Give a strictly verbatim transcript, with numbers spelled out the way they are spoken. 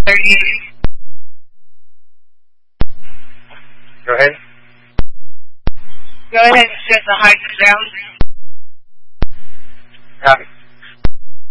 thirty-eight. Go ahead. Go ahead and set the height down. Copy.